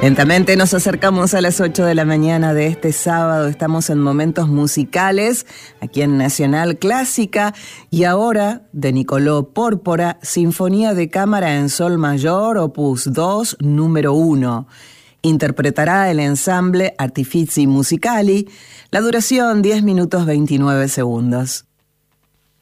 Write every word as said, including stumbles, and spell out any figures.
Lentamente nos acercamos a las ocho de la mañana de este sábado. Estamos en Momentos Musicales, aquí en Nacional Clásica. Y ahora, de Niccolò Pórpora, Sinfonía de Cámara en Sol Mayor, opus dos, número uno. Interpretará el ensamble Artifici Musicali. La duración, diez minutos veintinueve segundos.